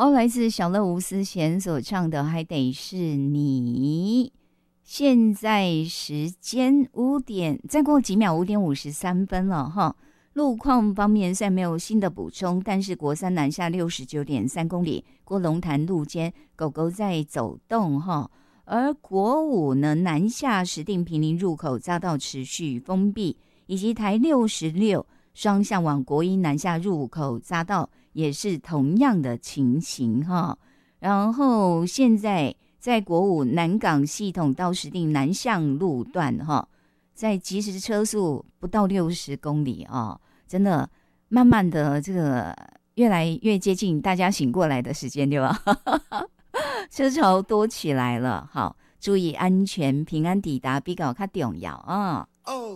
来自小乐吴思贤所唱的还得是你。现在时间5点，再过几秒5点53分了哈。路况方面虽然没有新的补充，但是国三南下69.3公里，过龙潭路间狗狗在走动哈。而国5呢南下石碇坪林入口匝道持续封闭，以及台66双向往国1南下入口匝道也是同样的情形哈。然后现在在国5南港系统到石碇南向路段哈，在即时车速不到60公里啊，真的慢慢的这个越来越接近大家醒过来的时间，对吧？车潮多起来了，好，注意安全，平安抵达比较较重要啊。